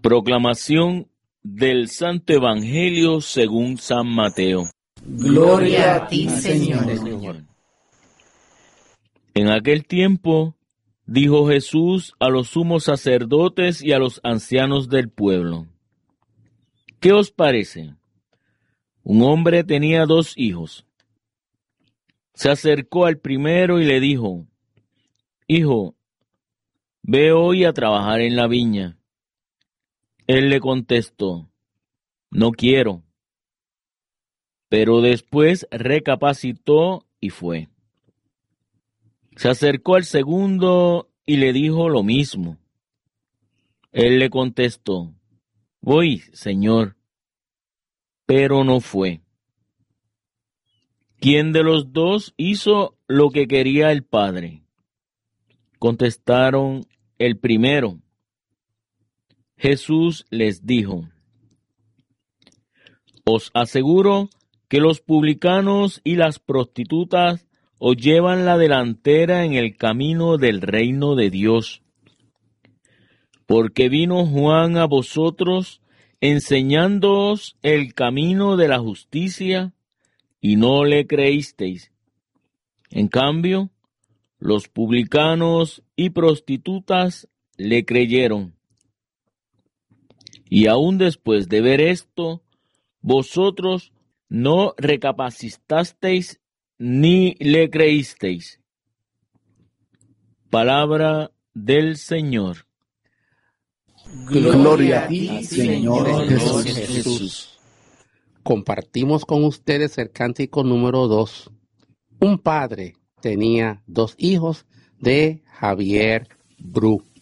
Proclamación del Santo Evangelio según San Mateo. Gloria a ti, Señor. En aquel tiempo dijo Jesús a los sumos sacerdotes y a los ancianos del pueblo: ¿Qué os parece? Un hombre tenía 2 hijos. Se acercó al primero y le dijo: Hijo, ve hoy a trabajar en la viña. Él le contestó: No quiero. Pero después recapacitó y fue. Se acercó al segundo y le dijo lo mismo. Él le contestó: Voy, Señor. Pero no fue. ¿Quién de los 2 hizo lo que quería el padre? Contestaron: el primero. Jesús les dijo: Os aseguro que los publicanos y las prostitutas os llevan la delantera en el camino del reino de Dios. Porque vino Juan a vosotros enseñándoos el camino de la justicia, y no le creísteis. En cambio, los publicanos y prostitutas le creyeron. Y aún después de ver esto, vosotros no recapacitasteis ni le creísteis. Palabra del Señor. Gloria a ti, Señor Jesús. Compartimos con ustedes el cántico número 2. Un padre tenía 2 hijos, de Javier Bru.